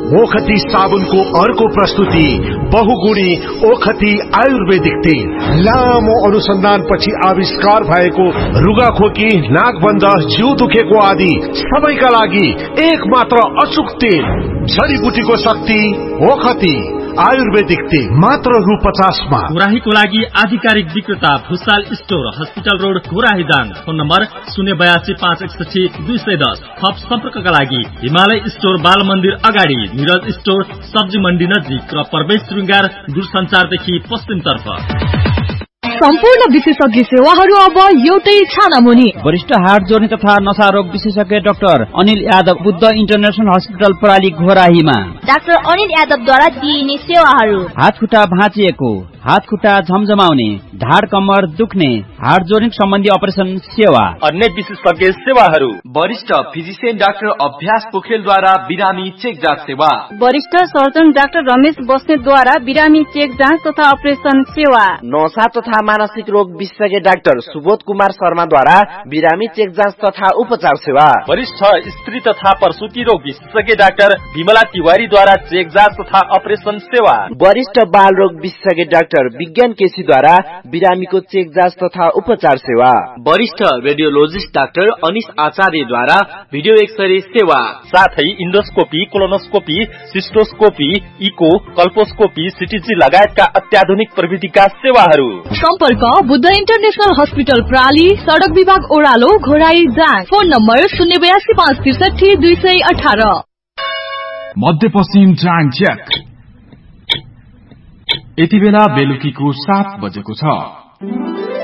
ओखती साबुनको अर्को प्रस्तुति बहुगुणी ओखती आयुर्वेदिक तेल। लामो अनुसन्धानपछि आविष्कार भएको रुगाखोकी, नाकबन्ध, जिउ दुखेको आदि सबैका लागि एक मात्र अचूक तेल। जडीबुटीको शक्ति ओखती आयुर्वेदिक तेल मात्र रु 50 मा। घोराहीको लागि आधिकारिक विक्रेता Bhusal store, hospital road, घोराहीदाङ। Phone number 082 561 210। थप सम्पर्कका लागि हिमालय स्टोर, बाल मन्दिर अगाडि, निरज स्टोर, सब्जी मण्डी नजिक र प्रवेश श्रृंगार दूरसञ्चारदेखि पश्चिमतर्फ। सम्पूर्ण विशेषज्ञ सेवाहरू अब एउटै छानामुनि। वरिष्ठ हार्ट जोर्नी तथा नशा रोग विशेषज्ञ doctor Anil Yadav, Buddha international hospital प्रणाली घोराहीमा। डाक्टर अनिल यादवद्वारा दिइने सेवाहरू: हात खुट्टा भाँचिएको, हात खुट्टा झमझमाउने, ढाड कम्मर दुख्ने, हार्ट जोर्नी सम्बन्धी अपरेसन सेवा। अन्य विशेषज्ञ सेवाहरू: वरिष्ठ फिजिशियन डाक्टर अभ्यास पोखरेलद्वारा बिरामी चेक जाँच सेवा। वरिष्ठ सर्जन डाक्टर रमेश बस्नेतद्वारा बिरामी चेक जाँच तथा अपरेसन सेवा। नशा तथा मानसिक रोग विशेषज्ञ डाक्टर सुबोध कुमार शर्माद्वारा बिरामी चेक जाँच तथा उपचार सेवा। वरिष्ठ स्त्री तथा प्रसूति रोग विशेषज्ञ डाक्टर विमला तिवारीद्वारा चेक जाँच तथा अपरेसन सेवा। वरिष्ठ बाल रोग विशेषज्ञ डाक्टर विज्ञान केसीद्वारा बिरामीको चेक जाँच तथा उपचार सेवा। वरिष्ठ रेडियोलोजिस्ट डाक्टर अनिश आचार्यद्वारा भिडियो एक्सरे सेवा। साथै इन्डोस्कोपी, कोलोनोस्कोपी, सिस्टोस्कोपी, इको, कल्पोस्कोपी, सिटीजी लगायतका अत्याधुनिक प्रविधिका सेवाहरू। सम्पर्क बुद्ध इन्टरनेशनल हस्पिटल प्राली, सडक विभाग ओह्रालो, घोराहीदाङ। Phone number 082 563 218। मध्यपश्चिम टाइम चेक। यति बेला बेलुकीको 7 बजेको छ।